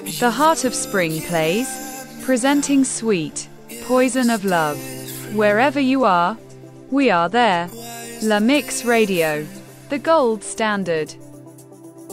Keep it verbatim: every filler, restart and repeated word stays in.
The Heart of Spring plays, presenting Sweet Poison of Love. Wherever you are, we are there. La Mix Radio, the gold standard.